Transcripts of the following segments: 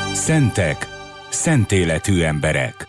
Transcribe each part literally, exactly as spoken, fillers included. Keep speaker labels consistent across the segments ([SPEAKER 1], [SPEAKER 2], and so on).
[SPEAKER 1] Szentek, szentéletű emberek.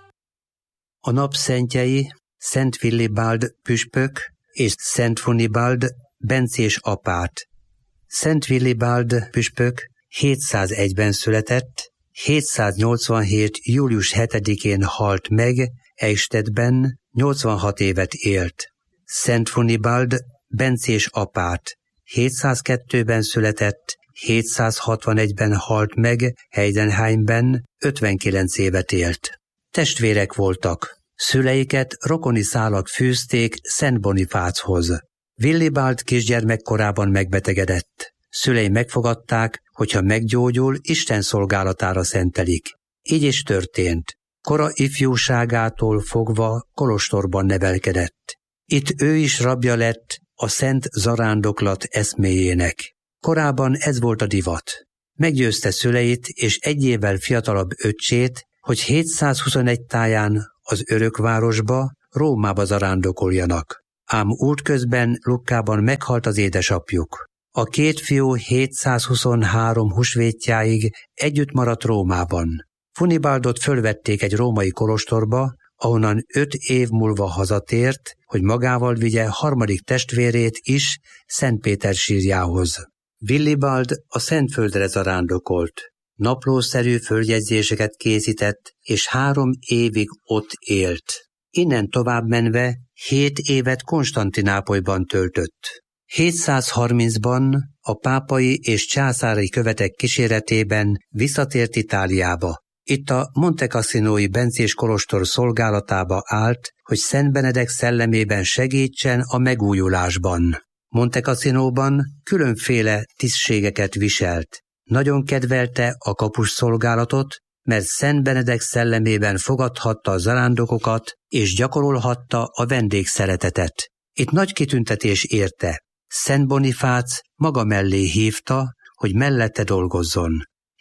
[SPEAKER 2] A napszentjei Szent Willibald püspök és Szent Funibald bencés apát. Szent Willibald püspök hétszázegyben született, hétszáznyolcvanhét. július hetedikén halt meg, Eichstättben, nyolcvanhat évet élt. Szent Funibald bencés apát hétszázkettőben született, hétszázhatvanegyben halt meg, Heidenheimben, ötvenkilenc évet élt. Testvérek voltak. Szüleiket rokoni szálak fűzték Szent Bonifáchoz. Willibald kisgyermekkorában megbetegedett. Szülei megfogadták, hogyha meggyógyul, Isten szolgálatára szentelik. Így is történt. Kora ifjúságától fogva kolostorban nevelkedett. Itt ő is rabja lett a szent zarándoklat eszméjének. Korábban ez volt a divat. Meggyőzte szüleit és egy évvel fiatalabb öccsét, hogy hétszázhuszonegy táján az örökvárosba, Rómába zarándokoljanak. Ám útközben Lukkában meghalt az édesapjuk. A két fiú hétszázhuszonhárom húsvétjáig együtt maradt Rómában. Funibaldot fölvették egy római kolostorba, ahonnan öt év múlva hazatért, hogy magával vigye harmadik testvérét is Szent Péter sírjához. Willibald a Szentföldre zarándokolt. Naplószerű földjegyzéseket készített, és három évig ott élt. Innen tovább menve hét évet Konstantinápolyban töltött. hétszázharmincban a pápai és császári követek kíséretében visszatért Itáliába. Itt a Monte Cassinoi bencés kolostor szolgálatába állt, hogy Szent Benedek szellemében segítsen a megújulásban. Monte Cassinóban különféle tisztségeket viselt. Nagyon kedvelte a kapus szolgálatot, mert Szent Benedek szellemében fogadhatta a zarándokokat és gyakorolhatta a vendégszeretetet. Itt nagy kitüntetés érte. Szent Bonifác maga mellé hívta, hogy mellette dolgozzon.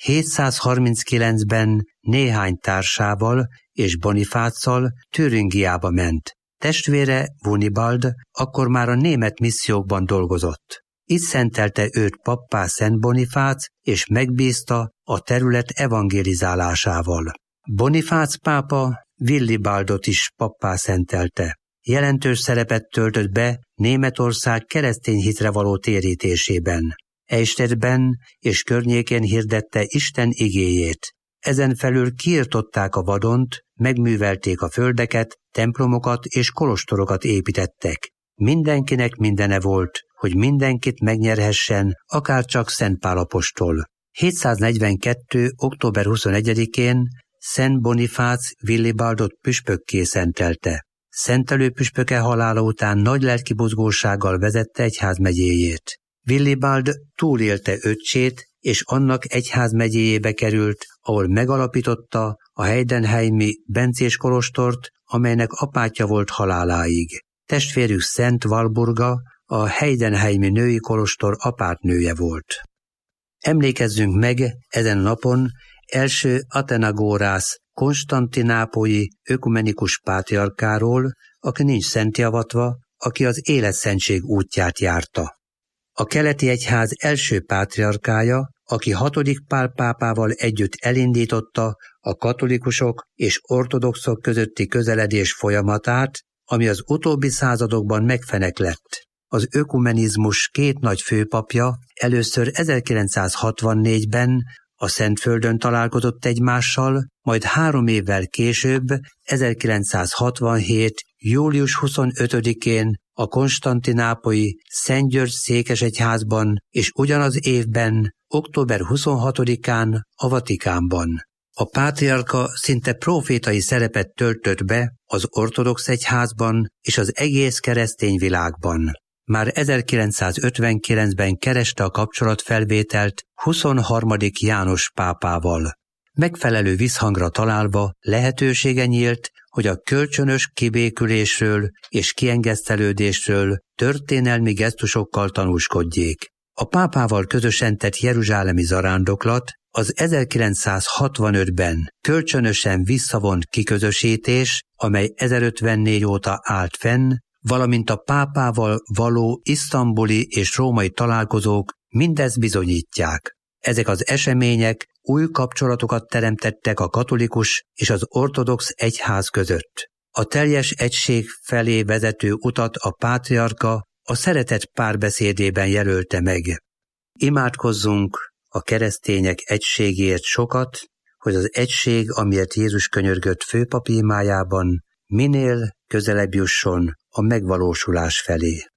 [SPEAKER 2] hétszázharminckilencben néhány társával és Bonifáccal Türingiába ment. Testvére Wunibald akkor már a német missziókban dolgozott. Itt szentelte őt pappá Szent Bonifác, és megbízta a terület evangelizálásával. Bonifác pápa Willibaldot is pappá szentelte. Jelentős szerepet töltött be Németország keresztény hitre való térítésében. Eichstättben és környékén hirdette Isten igéjét. Ezen felül kiirtották a vadont, megművelték a földeket, templomokat és kolostorokat építettek. Mindenkinek mindene volt, hogy mindenkit megnyerhessen, akárcsak Szent Pál apostol. hétszáznegyvenkettő. október huszonegyedikén Szent Bonifác Willibaldot püspökké szentelte. Szentelő püspöke halála után nagy lelkibuzgósággal vezette egyházmegyéjét. Willibald túlélte öccsét, és annak egyházmegyéjébe került, ahol megalapította a heidenheimi bencés kolostort, amelynek apátja volt haláláig. Testvérük Szent Walburga a heidenheimi női kolostor apátnője volt. Emlékezzünk meg ezen napon első Athenagorász konstantinápolyi ökumenikus pátriarkáról, aki nincs szentjavatva, aki az életszentség útját járta. A keleti egyház első pátriarkája, aki hatodik Pál pápával együtt elindította a katolikusok és ortodoxok közötti közeledés folyamatát, ami az utóbbi századokban megfeneklett. Az ökumenizmus két nagy főpapja először ezerkilencszázhatvannégyben a Szentföldön találkozott egymással, majd három évvel később, ezerkilencszázhatvanhét. július huszonötödikén a konstantinápolyi Szent György székesegyházban, és ugyanaz évben, október huszonhatodikán a Vatikánban. A pátriárka szinte profétai szerepet töltött be az ortodox egyházban és az egész keresztény világban. Már ezerkilencszázötvenkilencben kereste a kapcsolatfelvételt huszonharmadik János pápával. Megfelelő visszhangra találva lehetősége nyílt, hogy a kölcsönös kibékülésről és kiengesztelődésről történelmi gesztusokkal tanúskodjék. A pápával közösen tett jeruzsálemi zarándoklat, az ezerkilencszázhatvanötben kölcsönösen visszavont kiközösítés, amely ezerötvennégy óta állt fenn, valamint a pápával való isztambuli és római találkozók mindezt bizonyítják. Ezek az események új kapcsolatokat teremtettek a katolikus és az ortodox egyház között. A teljes egység felé vezető utat a pátriárka a szeretet párbeszédében jelölte meg. Imádkozzunk a keresztények egységért sokat, hogy az egység, amiért Jézus könyörgött főpapi imájában, minél közelebb jusson a megvalósulás felé.